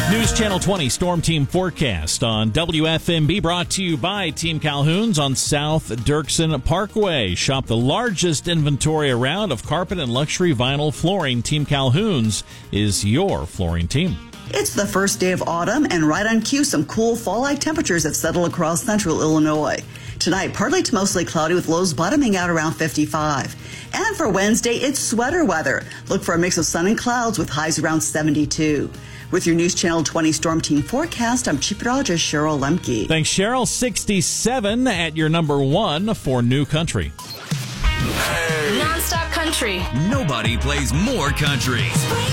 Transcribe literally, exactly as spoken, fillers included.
News Channel twenty Storm Team Forecast on W F M B, brought to you by Team Calhoun's on South Dirksen Parkway. Shop the largest inventory around of carpet and luxury vinyl flooring. Team Calhoun's is your flooring team. It's the first day of autumn, and right on cue, some cool fall-like temperatures have settled across central Illinois. Tonight, partly to mostly cloudy with lows bottoming out around fifty-five. And for Wednesday, it's sweater weather. Look for a mix of sun and clouds with highs around seventy-two. With your News Channel twenty Storm Team Forecast, I'm Chiefmeteorologist Cheryl Lemke. Thanks, Cheryl. sixty-seven at your number one for New Country. Hey. Non-stop country. Nobody plays more country.